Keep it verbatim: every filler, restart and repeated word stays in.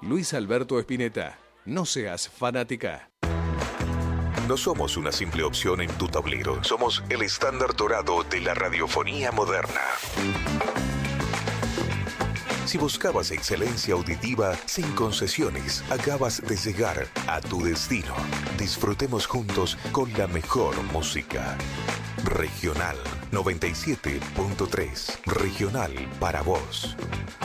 Luis Alberto Spinetta. No seas fanática. No somos una simple opción en tu tablero. Somos el estándar dorado de la radiofonía moderna. Si buscabas excelencia auditiva sin concesiones, acabas de llegar a tu destino. Disfrutemos juntos con la mejor música. Regional noventa y siete punto tres. Regional para vos.